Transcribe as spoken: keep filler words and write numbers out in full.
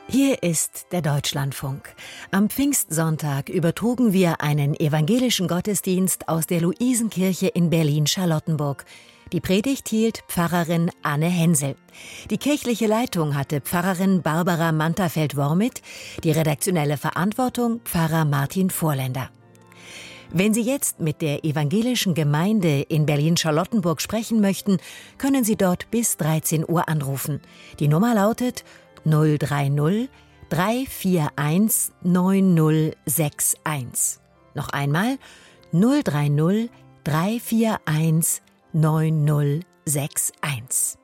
Hier ist der Deutschlandfunk. Am Pfingstsonntag übertrugen wir einen evangelischen Gottesdienst aus der Luisenkirche in Berlin-Charlottenburg. Die Predigt hielt Pfarrerin Anne Hensel. Die kirchliche Leitung hatte Pfarrerin Barbara Mantafeld-Wormit, die redaktionelle Verantwortung Pfarrer Martin Vorländer. Wenn Sie jetzt mit der evangelischen Gemeinde in Berlin-Charlottenburg sprechen möchten, können Sie dort bis dreizehn Uhr anrufen. Die Nummer lautet null drei null drei vier eins neun null sechs eins. Noch einmal null drei null drei vier eins neun null sechs eins.